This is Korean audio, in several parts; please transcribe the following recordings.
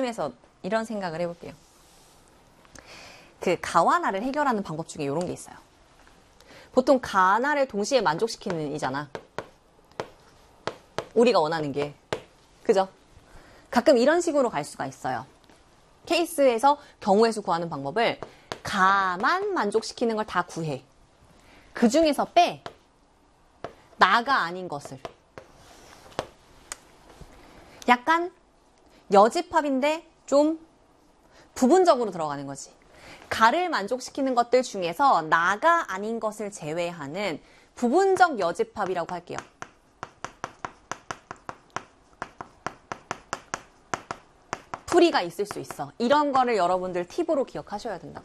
개념에서 이런 생각을 해볼게요. 그 가와 나를 해결하는 방법 중에 이런 게 있어요. 보통 가, 나를 동시에 만족시키는 이잖아. 우리가 원하는 게. 그죠? 가끔 이런 식으로 갈 수가 있어요. 케이스에서 경우의 수 구하는 방법을 가만 만족시키는 걸 다 구해. 그 중에서 빼. 나가 아닌 것을. 약간 여집합인데 좀 부분적으로 들어가는 거지. 가를 만족시키는 것들 중에서 나가 아닌 것을 제외하는 부분적 여집합이라고 할게요. 풀이가 있을 수 있어. 이런 거를 여러분들 팁으로 기억하셔야 된다고.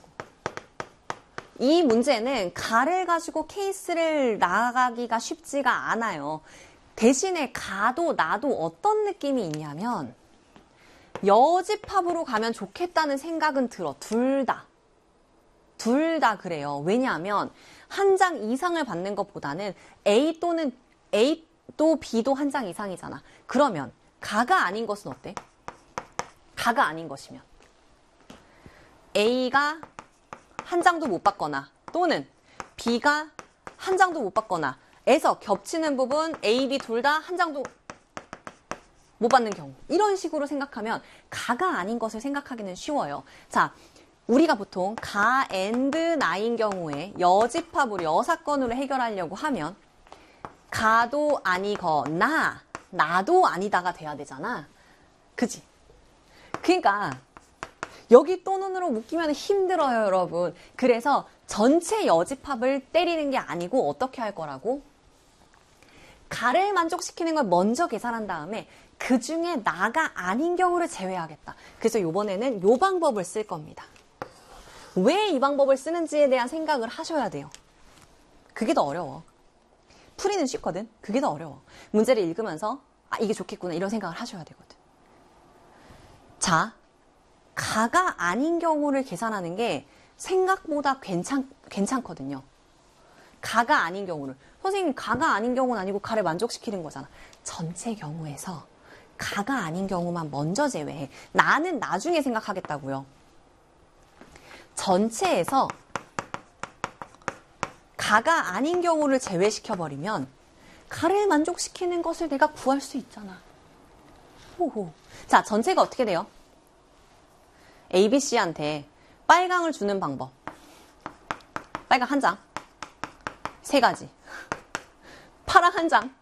이 문제는 가를 가지고 케이스를 나가기가 쉽지가 않아요. 대신에 가도 나도 어떤 느낌이 있냐면 여집합으로 가면 좋겠다는 생각은 들어. 둘 다. 둘 다 그래요. 왜냐하면 한 장 이상을 받는 것보다는 A도 B도 한 장 이상이잖아. 그러면 가가 아닌 것은 어때? 가가 아닌 것이면 A가 한 장도 못 받거나 또는 B가 한 장도 못 받거나 에서 겹치는 부분 A, B 둘 다 한 장도 못 받는 경우 이런 식으로 생각하면 가가 아닌 것을 생각하기는 쉬워요. 자, 우리가 보통 가 앤드 나인 경우에 여집합으로 여사건으로 해결하려고 하면 가도 아니거나 나도 아니다가 돼야 되잖아. 그지? 그러니까 여기 또는으로 묶이면 힘들어요, 여러분. 그래서 전체 여집합을 때리는 게 아니고 어떻게 할 거라고? 가를 만족시키는 걸 먼저 계산한 다음에 그 중에 나가 아닌 경우를 제외하겠다. 그래서 이번에는 이 방법을 쓸 겁니다. 왜 이 방법을 쓰는지에 대한 생각을 하셔야 돼요. 그게 더 어려워. 풀이는 쉽거든. 그게 더 어려워. 문제를 읽으면서 아, 이게 좋겠구나 이런 생각을 하셔야 되거든. 자, 가가 아닌 경우를 계산하는 게 생각보다 괜찮거든요. 가가 아닌 경우를. 선생님, 가가 아닌 경우는 아니고 가를 만족시키는 거잖아. 전체 경우에서 가가 아닌 경우만 먼저 제외해. 나는 나중에 생각하겠다고요. 전체에서 가가 아닌 경우를 제외시켜버리면 가를 만족시키는 것을 내가 구할 수 있잖아. 호호. 자, 전체가 어떻게 돼요? A, B, C한테 빨강을 주는 방법. 빨강 한 장. 3가지. 파랑 한 장.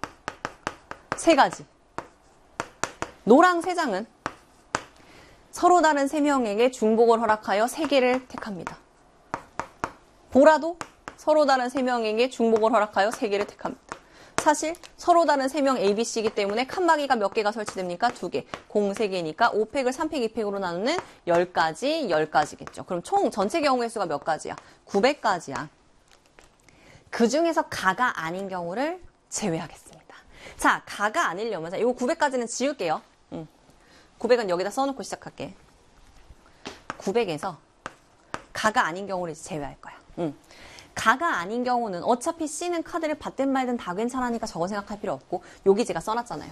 3가지. 노랑 3장은 서로 다른 3명에게 중복을 허락하여 3개를 택합니다. 보라도 서로 다른 3명에게 중복을 허락하여 3개를 택합니다. 사실 서로 다른 3명 A, B, C이기 때문에 칸막이가 몇 개가 설치됩니까? 2개. 공 3개니까 5팩을 3팩, 2팩으로 나누는 10가지, 10가지겠죠. 그럼 총 전체 경우의 수가 몇 가지야? 900가지야. 그 중에서 가가 아닌 경우를 제외하겠습니다. 자, 가가 아니려면, 자, 이거 900까지는 지울게요. 900은 여기다 써놓고 시작할게. 900에서 가가 아닌 경우를 제외할 거야. 가가 아닌 경우는 어차피 C는 카드를 받든 말든 다 괜찮으니까 저거 생각할 필요 없고 여기 제가 써놨잖아요.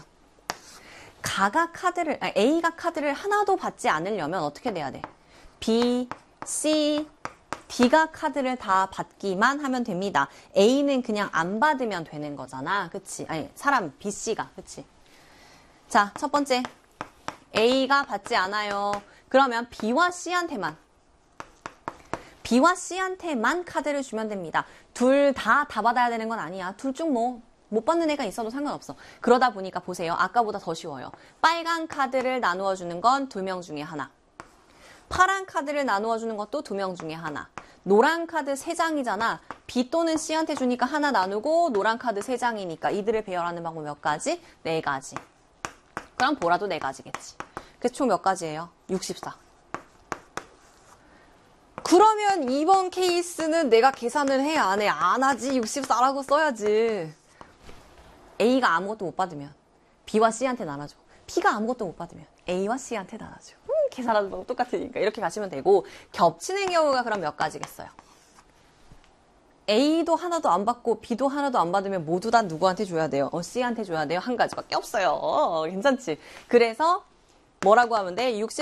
A가 카드를 하나도 받지 않으려면 어떻게 돼야 돼? B, C, D가 카드를 다 받기만 하면 됩니다. A는 그냥 안 받으면 되는 거잖아. 그치? 아니, 사람 B, C가. 그치? 자, 첫 번째. A가 받지 않아요. 그러면 B와 C한테만 카드를 주면 됩니다. 둘 다 받아야 되는 건 아니야. 둘 중 못 받는 애가 있어도 상관없어. 그러다 보니까 보세요. 아까보다 더 쉬워요. 빨간 카드를 나누어 주는 건 2명 중에 하나. 파란 카드를 나누어 주는 것도 2명 중에 하나. 노란 카드 3장이잖아. B 또는 C한테 주니까 하나 나누고 노란 카드 3장이니까 이들을 배열하는 방법 몇 가지? 4가지. 그럼 보라도 4가지겠지. 그래서 총 몇 가지예요? 64. 그러면 이번 케이스는 내가 계산을 해? 안 해? 안 하지. 64라고 써야지. A가 아무것도 못 받으면 B와 C한테 나눠줘. B가 아무것도 못 받으면 A와 C한테 나눠줘. 계산하는 방법 똑같으니까 이렇게 가시면 되고 겹치는 경우가 그럼 몇 가지겠어요? A도 하나도 안 받고 B도 하나도 안 받으면 모두 다 누구한테 줘야 돼요? C한테 줘야 돼요? 한 가지밖에 없어요. 괜찮지? 그래서 뭐라고 하면 돼?